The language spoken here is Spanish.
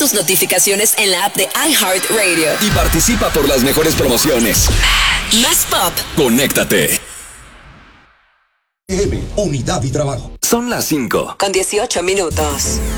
tus notificaciones en la app de iHeartRadio. Y participa por las mejores promociones. Más pop. Conéctate. Unidad y trabajo. Son las 5. Con 18 minutos.